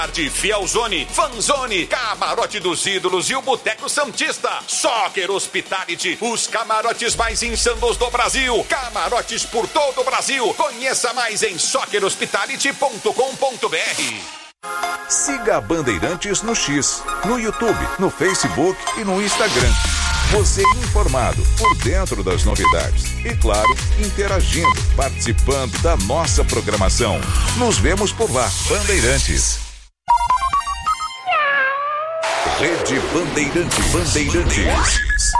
Fielzone, Fanzone, Camarote dos Ídolos e o Boteco Santista. Soccer Hospitality, os camarotes mais insanos do Brasil. Camarotes por todo o Brasil. Conheça mais em soccerhospitality.com.br. Siga a Bandeirantes no X, no YouTube, no Facebook e no Instagram. Você informado, por dentro das novidades. E claro, interagindo, participando da nossa programação. Nos vemos por lá. Bandeirantes. Rede Bandeirantes.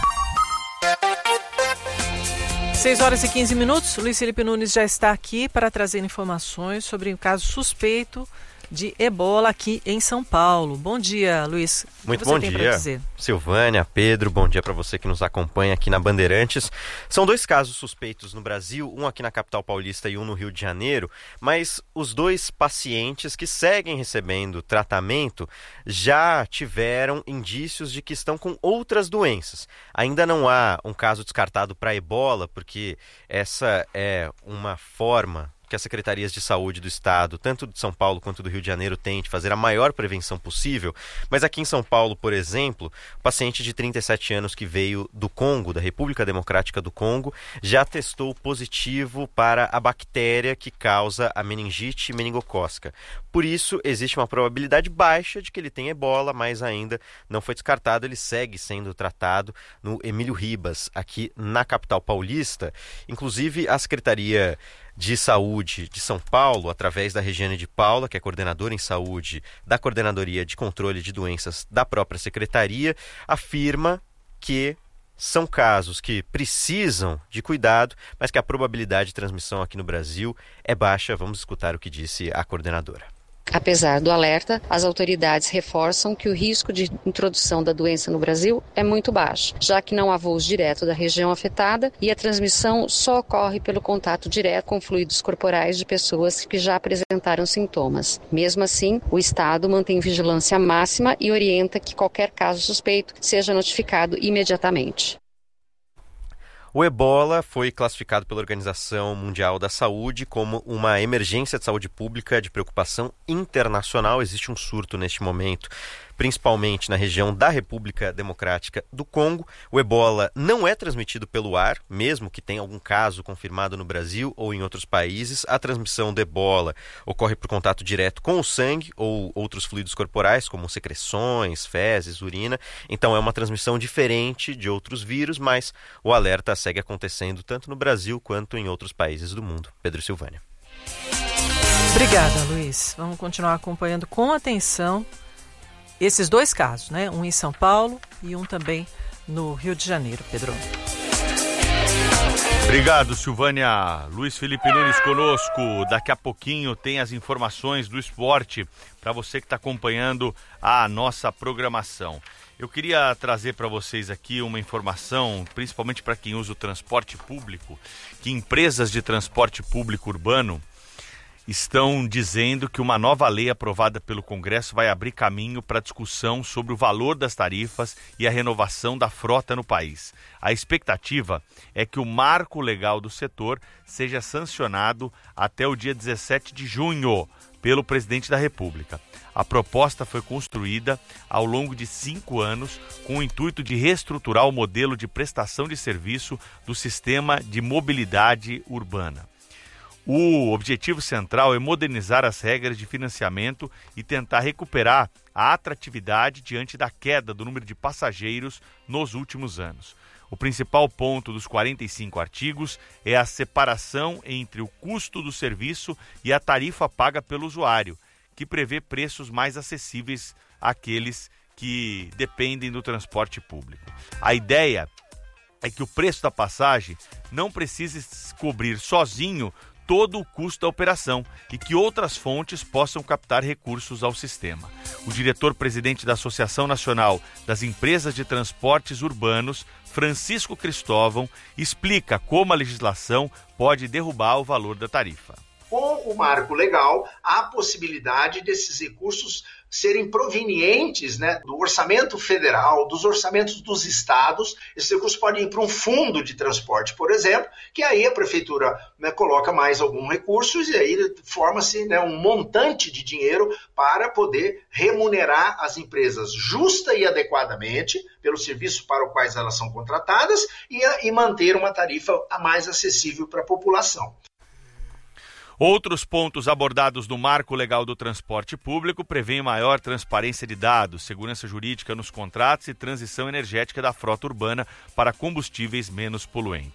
6h15. Luiz Felipe Nunes já está aqui para trazer informações sobre um caso suspeito de ebola aqui em São Paulo. Bom dia, Luiz. Muito bom dia, Silvânia, Pedro, bom dia para você que nos acompanha aqui na Bandeirantes. São 2 casos suspeitos no Brasil, um aqui na capital paulista e um no Rio de Janeiro, mas os 2 pacientes que seguem recebendo tratamento já tiveram indícios de que estão com outras doenças. Ainda não há um caso descartado para ebola, porque essa é uma forma que as secretarias de saúde do estado, tanto de São Paulo quanto do Rio de Janeiro, têm de fazer a maior prevenção possível. Mas aqui em São Paulo, por exemplo, o paciente de 37 anos que veio do Congo, da República Democrática do Congo, já testou positivo para a bactéria que causa a meningite meningocócica. Por isso, existe uma probabilidade baixa de que ele tenha ebola, mas ainda não foi descartado. Ele segue sendo tratado no Emílio Ribas, aqui na capital paulista. Inclusive, a Secretaria de Saúde de São Paulo, através da Regiane de Paula, que é coordenadora em saúde da Coordenadoria de Controle de Doenças da própria Secretaria, afirma que são casos que precisam de cuidado, mas que a probabilidade de transmissão aqui no Brasil é baixa. Vamos escutar o que disse a coordenadora. Apesar do alerta, as autoridades reforçam que o risco de introdução da doença no Brasil é muito baixo, já que não há voos direto da região afetada e a transmissão só ocorre pelo contato direto com fluidos corporais de pessoas que já apresentaram sintomas. Mesmo assim, o Estado mantém vigilância máxima e orienta que qualquer caso suspeito seja notificado imediatamente. O ebola foi classificado pela Organização Mundial da Saúde como uma emergência de saúde pública de preocupação internacional. Existe um surto neste momento, principalmente na região da República Democrática do Congo. O ebola não é transmitido pelo ar, mesmo que tenha algum caso confirmado no Brasil ou em outros países. A transmissão do ebola ocorre por contato direto com o sangue ou outros fluidos corporais, como secreções, fezes, urina. Então é uma transmissão diferente de outros vírus, mas o alerta segue acontecendo tanto no Brasil quanto em outros países do mundo. Pedro Silvânia. Obrigada, Luiz. Vamos continuar acompanhando com atenção esses 2 casos, né? Um em São Paulo e um também no Rio de Janeiro, Pedro. Obrigado, Silvânia. Luiz Felipe Nunes conosco. Daqui a pouquinho tem as informações do esporte para você que está acompanhando a nossa programação. Eu queria trazer para vocês aqui uma informação, principalmente para quem usa o transporte público, que empresas de transporte público urbano estão dizendo que uma nova lei aprovada pelo Congresso vai abrir caminho para discussão sobre o valor das tarifas e a renovação da frota no país. A expectativa é que o marco legal do setor seja sancionado até o dia 17 de junho pelo presidente da República. A proposta foi construída ao longo de 5 anos com o intuito de reestruturar o modelo de prestação de serviço do sistema de mobilidade urbana. O objetivo central é modernizar as regras de financiamento e tentar recuperar a atratividade diante da queda do número de passageiros nos últimos anos. O principal ponto dos 45 artigos é a separação entre o custo do serviço e a tarifa paga pelo usuário, que prevê preços mais acessíveis àqueles que dependem do transporte público. A ideia é que o preço da passagem não precise cobrir sozinho todo o custo da operação e que outras fontes possam captar recursos ao sistema. O diretor-presidente da Associação Nacional das Empresas de Transportes Urbanos, Francisco Cristóvão, explica como a legislação pode derrubar o valor da tarifa. Com o marco legal, há a possibilidade desses recursos serem provenientes, né, do orçamento federal, dos orçamentos dos estados. Esses recursos podem ir para um fundo de transporte, por exemplo, que aí a prefeitura, né, coloca mais alguns recursos e aí forma-se, né, um montante de dinheiro para poder remunerar as empresas justa e adequadamente pelo serviço para o quais elas são contratadas e manter uma tarifa mais acessível para a população. Outros pontos abordados no Marco Legal do Transporte Público prevêem maior transparência de dados, segurança jurídica nos contratos e transição energética da frota urbana para combustíveis menos poluentes.